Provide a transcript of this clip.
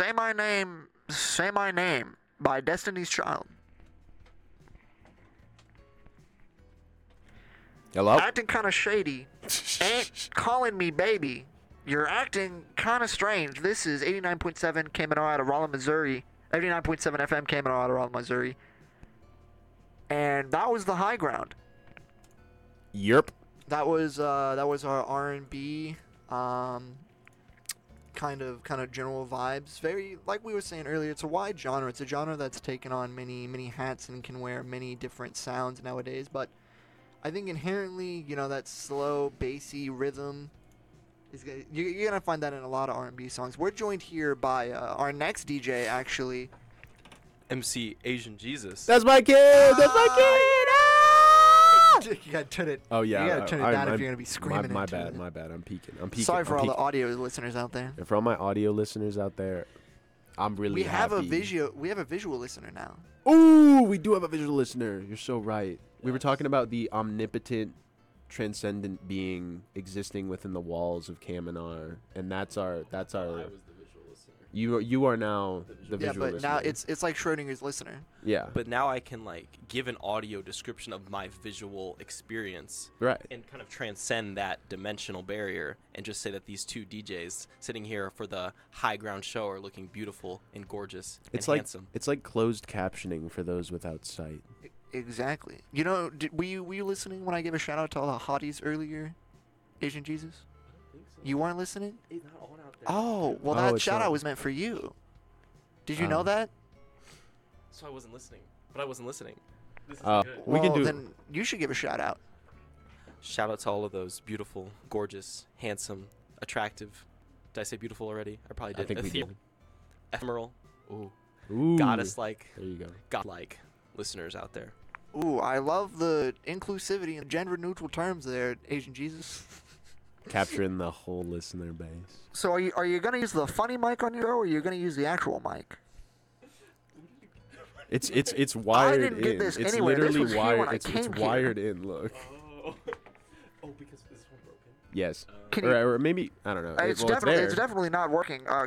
Say My Name by Destiny's Child. Hello? Acting kind of shady. Ain't calling me baby. You're acting kind of strange. This is 89.7 Cayman out of Rolla, Missouri. 89.7 FM Cayman out of Rolla, Missouri. And that was the high ground. Yerp. That was our R&B kind of general vibes. Very, like we were saying earlier, it's a wide genre. It's a genre that's taken on many hats and can wear many different sounds nowadays. But I think inherently, that slow, bassy rhythm you're gonna find that in a lot of R&B songs. We're joined here by our next DJ, actually. MC Asian Jesus. That's my kid. That's my kid. You gotta turn it. Oh yeah. You gotta turn it down if you're gonna be screaming. My into bad. it. My bad. I'm peeking. Sorry for all the audio listeners out there. And for all my audio listeners out there, I'm really happy. We have a visual listener now. Ooh, we do have a visual listener. You're so right. We were talking about the omnipotent, transcendent being existing within the walls of Kaminar, and that's our. I was the visual listener. You are now the visual but listener. now it's like Schrodinger's listener. Yeah. But now I can give an audio description of my visual experience, Right. and kind of transcend that dimensional barrier and just say that these two DJs sitting here for the high ground show are looking beautiful and gorgeous and handsome. It's like closed captioning for those without sight. Exactly. Were you listening when I gave a shout out to all the hotties earlier, Asian Jesus? I don't think so. You weren't listening? It's not on out there. Oh, well, Oh, that it's shout not. out was meant for you. Did you know that? So I wasn't listening. But I wasn't listening. This is Oh. good. We can do- Then you should give a shout out. Shout out to all of those beautiful, gorgeous, handsome, attractive. Did I say beautiful already? I probably did. I think we Ethereal, did. ephemeral, ooh, Ooh. goddess-like, There you go. god-like listeners out there. Ooh, I love the inclusivity and gender-neutral terms there, Asian Jesus. Capturing the whole listener base. So are you gonna use the funny mic on your show, or are you gonna use the actual mic? It's wired didn't get in. this It's anywhere. This literally was here when wired. I It's came here. wired in. Look. Oh, because this one broken. Yes. Can you- Or maybe I don't know. It's Well, definitely there. it's definitely not working.